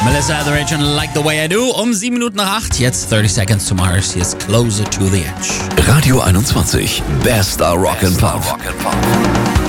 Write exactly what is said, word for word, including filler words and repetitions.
Melissa Etheridge und Like the Way I Do. Um sieben Minuten nach acht. Jetzt thirty Seconds to Mars. Hier ist Closer to the Edge. Radio einundzwanzig. Bester Rock and Pop.